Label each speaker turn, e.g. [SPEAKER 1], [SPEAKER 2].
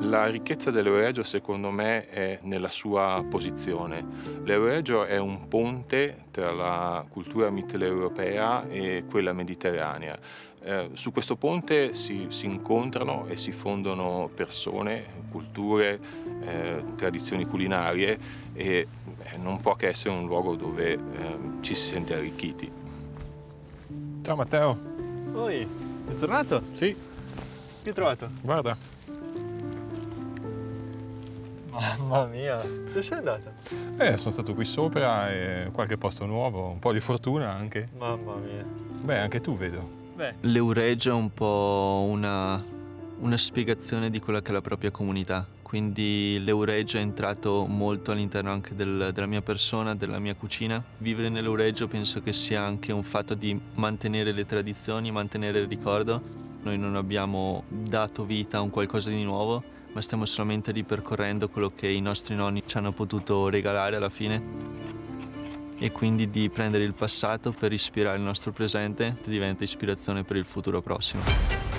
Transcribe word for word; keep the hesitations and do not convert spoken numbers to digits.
[SPEAKER 1] La ricchezza dell'Euregio secondo me è nella sua posizione. L'Euregio è un ponte tra la cultura mitteleuropea e quella mediterranea. Eh, su questo ponte si, si incontrano e si fondono persone, culture, eh, tradizioni culinarie e eh, non può che essere un luogo dove eh, ci si sente arricchiti.
[SPEAKER 2] Ciao Matteo.
[SPEAKER 3] Oi, è tornato?
[SPEAKER 2] Sì,
[SPEAKER 3] Che hai trovato?
[SPEAKER 2] guarda.
[SPEAKER 3] Mamma mia, dove sei andato?
[SPEAKER 2] Eh, sono stato qui sopra e qualche posto nuovo, un po' di fortuna anche.
[SPEAKER 3] Mamma mia.
[SPEAKER 2] Beh, anche tu vedo.
[SPEAKER 3] Beh,
[SPEAKER 4] L'Euregio è un po' una, una spiegazione di quella che è la propria comunità, quindi l'Euregio è entrato molto all'interno anche del- della mia persona, della mia cucina. Vivere nell'Euregio penso che sia anche un fatto di mantenere le tradizioni, mantenere il ricordo. Noi non abbiamo dato vita a un qualcosa di nuovo, ma stiamo solamente ripercorrendo quello che i nostri nonni ci hanno potuto regalare alla fine, e quindi di prendere il passato per ispirare il nostro presente diventa ispirazione per il futuro prossimo.